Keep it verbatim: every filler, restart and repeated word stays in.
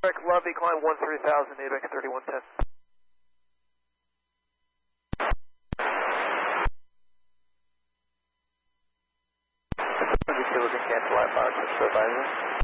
Lovey, climb one three thousand, ABEX thirty-one ten. Cancel that box, so